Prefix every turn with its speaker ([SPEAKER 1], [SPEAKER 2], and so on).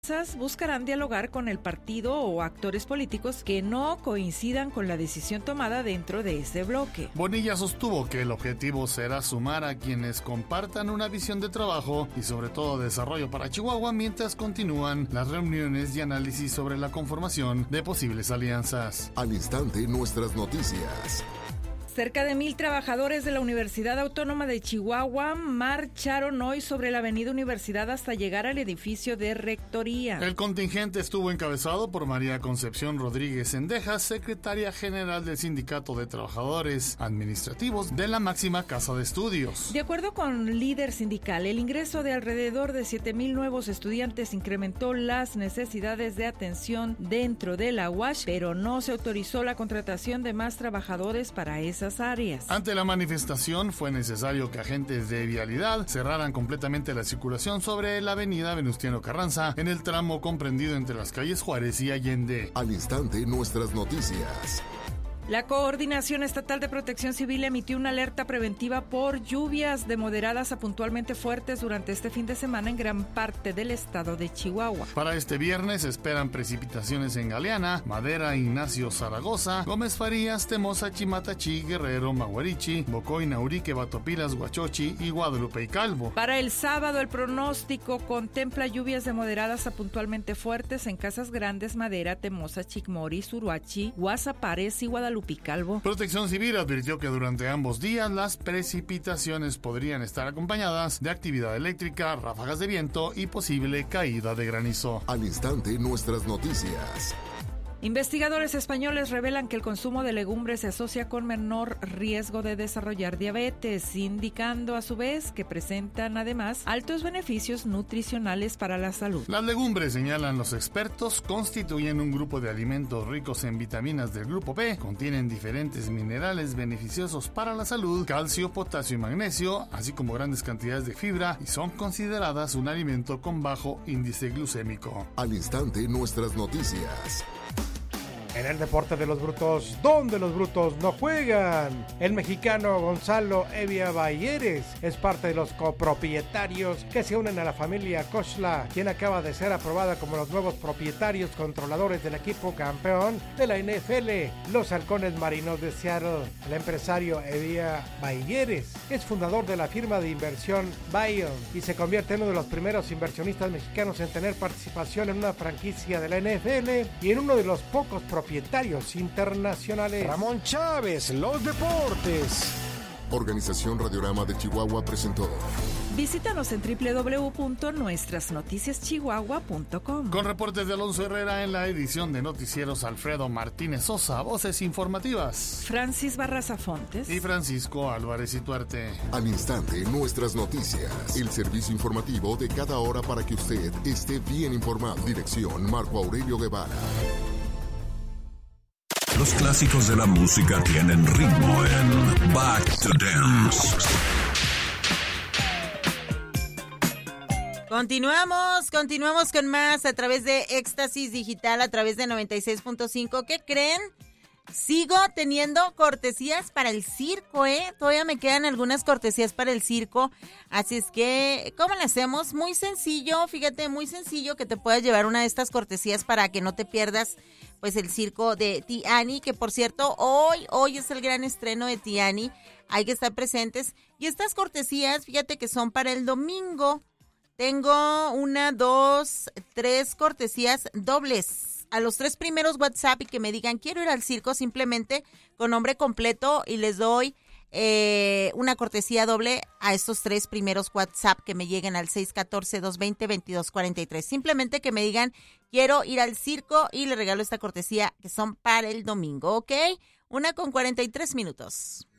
[SPEAKER 1] buscarán dialogar con el partido o actores políticos que no coincidan con la decisión tomada dentro de este bloque.
[SPEAKER 2] Bonilla sostuvo que el objetivo será sumar a quienes compartan una visión de trabajo y sobre todo desarrollo para Chihuahua mientras continúan las reuniones y análisis sobre la conformación de posibles alianzas.
[SPEAKER 3] Al instante, nuestras noticias.
[SPEAKER 1] Cerca de 1,000 trabajadores de la Universidad Autónoma de Chihuahua marcharon hoy sobre la avenida Universidad hasta llegar al edificio de rectoría.
[SPEAKER 2] El contingente estuvo encabezado por María Concepción Rodríguez Cendejas, secretaria general del Sindicato de Trabajadores Administrativos de la máxima casa de estudios.
[SPEAKER 1] De acuerdo con líder sindical, el ingreso de alrededor de 7,000 nuevos estudiantes incrementó las necesidades de atención dentro de la UASH, pero no se autorizó la contratación de más trabajadores para esas áreas.
[SPEAKER 2] Ante la manifestación fue necesario que agentes de vialidad cerraran completamente la circulación sobre la avenida Venustiano Carranza en el tramo comprendido entre las calles Juárez y Allende.
[SPEAKER 3] Al instante, nuestras noticias.
[SPEAKER 1] La Coordinación Estatal de Protección Civil emitió una alerta preventiva por lluvias de moderadas a puntualmente fuertes durante este fin de semana en gran parte del estado de Chihuahua.
[SPEAKER 2] Para este viernes esperan precipitaciones en Galeana, Madera, Ignacio Zaragoza, Gómez Farías, Temoza, Chimatachí, Guerrero, Maguarichi, Bocoy, Naurique, Batopilas, Huachochi y Guadalupe y Calvo.
[SPEAKER 1] Para el sábado el pronóstico contempla lluvias de moderadas a puntualmente fuertes en Casas Grandes, Madera, Temoza, Chicmori, Suruachi, Guasapares y Guadalupe y Calvo.
[SPEAKER 2] Protección Civil advirtió que durante ambos días las precipitaciones podrían estar acompañadas de actividad eléctrica, ráfagas de viento y posible caída de granizo.
[SPEAKER 3] Al instante, nuestras noticias.
[SPEAKER 1] Investigadores españoles revelan que el consumo de legumbres se asocia con menor riesgo de desarrollar diabetes, indicando a su vez que presentan además altos beneficios nutricionales para la salud.
[SPEAKER 2] Las legumbres, señalan los expertos, constituyen un grupo de alimentos ricos en vitaminas del grupo B, contienen diferentes minerales beneficiosos para la salud, calcio, potasio y magnesio, así como grandes cantidades de fibra y son consideradas un alimento con bajo índice glucémico.
[SPEAKER 3] Al instante, nuestras noticias.
[SPEAKER 4] En el deporte de los brutos, donde los brutos no juegan. El mexicano Gonzalo Evia Bayeres es parte de los copropietarios que se unen a la familia Kochla, quien acaba de ser aprobada como los nuevos propietarios controladores del equipo campeón de la NFL, los Halcones Marinos de Seattle. El empresario Evia Bayeres es fundador de la firma de inversión Bayon y se convierte en uno de los primeros inversionistas mexicanos en tener participación en una franquicia de la NFL y en uno de los pocos propietarios internacionales.
[SPEAKER 5] Ramón Chávez, los deportes.
[SPEAKER 3] Organización Radiorama de Chihuahua presentó.
[SPEAKER 1] Visítanos en www.nuestrasnoticiaschihuahua.com.
[SPEAKER 2] Con reportes de Alonso Herrera en la edición de noticieros, Alfredo Martínez Sosa, voces informativas,
[SPEAKER 1] Francis Barraza Fontes
[SPEAKER 2] y Francisco Álvarez Ituarte.
[SPEAKER 3] Al instante, nuestras noticias. El servicio informativo de cada hora para que usted esté bien informado. Dirección Marco Aurelio Guevara.
[SPEAKER 6] Los clásicos de la música tienen ritmo en Back to Dance.
[SPEAKER 7] Continuamos con más a través de Éxtasis Digital, a través de 96.5. ¿Qué creen? Sigo teniendo cortesías para el circo, Todavía me quedan algunas cortesías para el circo. Así es que, ¿cómo le hacemos? Muy sencillo, fíjate, muy sencillo que te puedas llevar una de estas cortesías para que no te pierdas, pues, el circo de Tiani, que por cierto, hoy es el gran estreno de Tiani. Hay que estar presentes. Y estas cortesías, fíjate que son para el domingo. Tengo 1, 2, 3 cortesías dobles. A los 3 primeros WhatsApp y que me digan quiero ir al circo, simplemente con nombre completo, y les doy una cortesía doble a estos 3 primeros WhatsApp que me lleguen al 614-220-2243. Simplemente que me digan quiero ir al circo y les regalo esta cortesía que son para el domingo, ¿ok? 1:43.